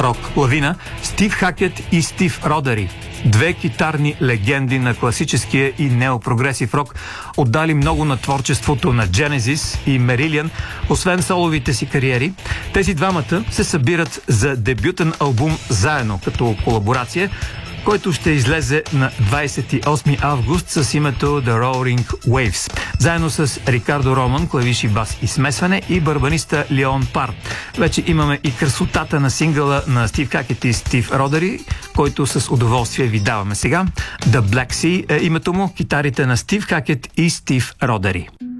рок лавина, Стив Хакет и Стив Родари. Две китарни легенди на класическия и неопрогресив рок, отдали много на творчеството на Genesis и Marillion, освен соловите си кариери. Тези двамата се събират за дебютен албум заедно, като колаборация, който ще излезе на 28 август с името The Roaring Waves. Заедно с Рикардо Роман, клавиши, бас и смесване, и барабаниста Леон Пар. Вече имаме и красотата на сингъла на Стив Хакет и Стив Родари, който с удоволствие ви даваме сега. The Black Sea е името му, китарите на Стив Хакет и Стив Родари.